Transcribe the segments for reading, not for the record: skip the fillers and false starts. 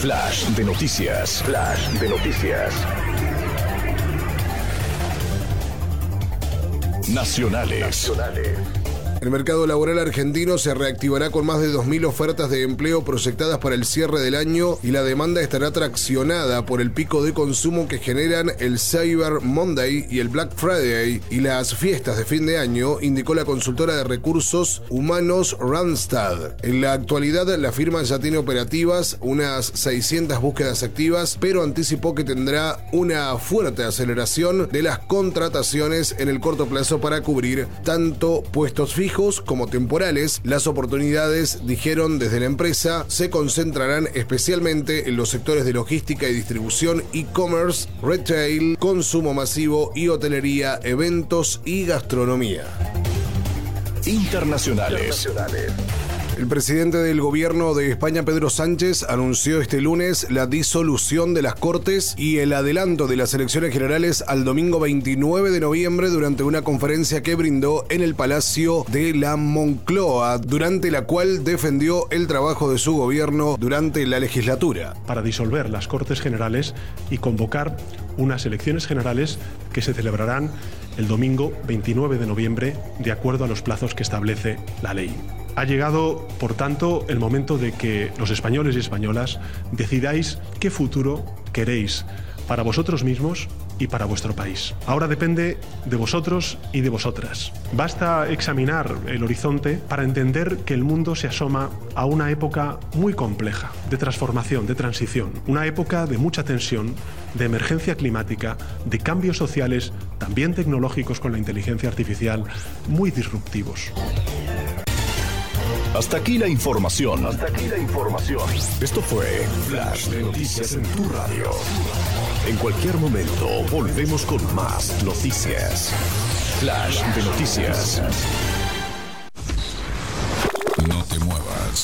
Flash de noticias. Flash de noticias. Nacionales. El mercado laboral argentino se reactivará con más de 2.000 ofertas de empleo proyectadas para el cierre del año y la demanda estará traccionada por el pico de consumo que generan el Cyber Monday y el Black Friday y las fiestas de fin de año, indicó la consultora de recursos humanos Randstad. En la actualidad, la firma ya tiene operativas unas 600 búsquedas activas, pero anticipó que tendrá una fuerte aceleración de las contrataciones en el corto plazo para cubrir tanto puestos fijos como temporales. Las oportunidades, dijeron desde la empresa, se concentrarán especialmente en los sectores de logística y distribución, e-commerce, retail, consumo masivo y hotelería, eventos y gastronomía. Internacionales. El presidente del gobierno de España, Pedro Sánchez, anunció este lunes la disolución de las Cortes y el adelanto de las elecciones generales al domingo 29 de noviembre durante una conferencia que brindó en el Palacio de la Moncloa, durante la cual defendió el trabajo de su gobierno durante la legislatura. Para disolver las Cortes Generales y convocar unas elecciones generales que se celebrarán el domingo 29 de noviembre, de acuerdo a los plazos que establece la ley. Ha llegado, por tanto, el momento de que los españoles y españolas decidáis qué futuro queréis para vosotros mismos y para vuestro país. Ahora depende de vosotros y de vosotras. Basta examinar el horizonte para entender que el mundo se asoma a una época muy compleja, de transformación, de transición. Una época de mucha tensión, de emergencia climática, de cambios sociales, también tecnológicos con la inteligencia artificial, muy disruptivos. Hasta aquí la información. Esto fue Flash de Noticias en tu radio. En cualquier momento volvemos con más noticias. Flash de Noticias. No te muevas.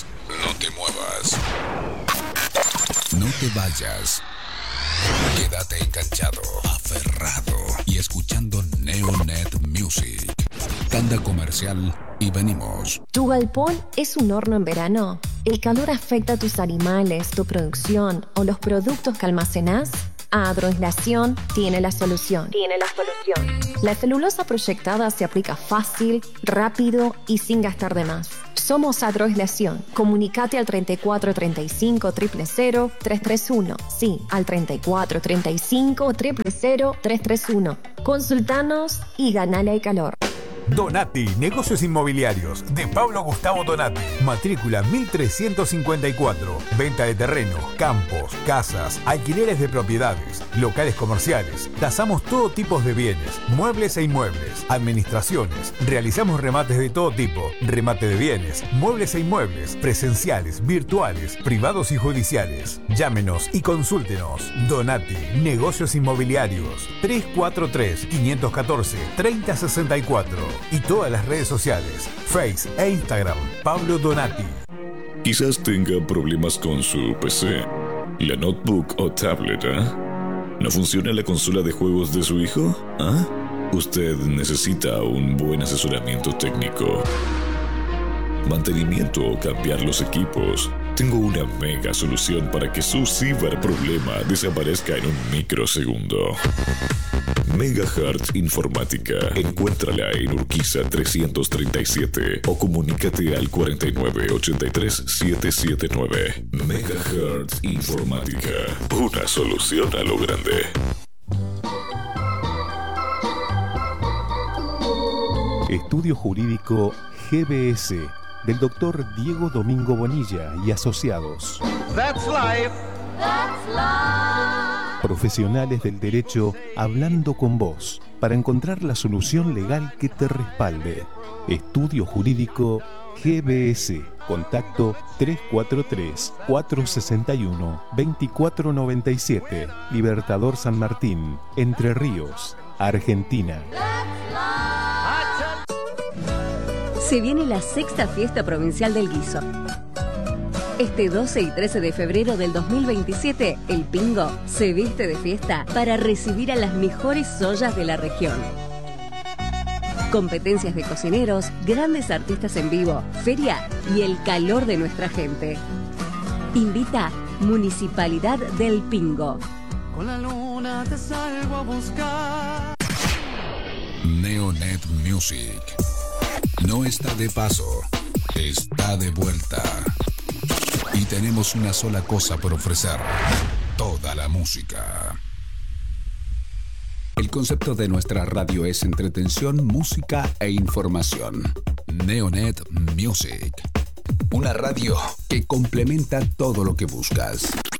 No te vayas. Quédate enganchado, aferrado y escuchando Neonet Music. Tanda comercial y venimos. ¿Tu galpón es un horno en verano? ¿El calor afecta a tus animales, tu producción o los productos que almacenás? Agroaislación tiene la solución. La celulosa proyectada se aplica fácil, rápido y sin gastar de más. Somos Agroaislación. Comunicate al 34 35 000 331. Sí, al 34 35 000 331. Consultanos y ganale el calor. Donati, negocios inmobiliarios, de Pablo Gustavo Donati, matrícula 1354, venta de terreno, campos, casas, alquileres de propiedades, locales comerciales, tasamos todo tipo de bienes, muebles e inmuebles, administraciones, realizamos remates de todo tipo, remate de bienes, muebles e inmuebles, presenciales, virtuales, privados y judiciales. Llámenos y consúltenos. Donati, negocios inmobiliarios, 343-514-3064. Y todas las redes sociales, Face e Instagram, Pablo Donati. Quizás tenga problemas con su PC, la notebook o tablet, ¿No funciona la consola de juegos de su hijo? Usted necesita un buen asesoramiento técnico, mantenimiento o cambiar los equipos. Tengo una mega solución para que su ciberproblema desaparezca en un microsegundo. Megahertz Informática. Encuéntrala en Urquiza 337 o comunícate al 49 83 779. Megahertz Informática. Una solución a lo grande. Estudio Jurídico GBS del doctor Diego Domingo Bonilla y asociados. That's life. Profesionales del derecho hablando con vos para encontrar la solución legal que te respalde. Estudio Jurídico GBS. Contacto 343-461-2497. Libertador San Martín, Entre Ríos, Argentina. Se viene la sexta fiesta provincial del guiso. Este 12 y 13 de febrero del 2027, el Pingo se viste de fiesta para recibir a las mejores ollas de la región. Competencias de cocineros, grandes artistas en vivo, feria y el calor de nuestra gente. Invita Municipalidad del Pingo. Con la luna te salgo a buscar. Neonet Music no está de paso, está de vuelta. Y tenemos una sola cosa por ofrecer: toda la música. El concepto de nuestra radio es entretención, música e información. Neonet Music. Una radio que complementa todo lo que buscas.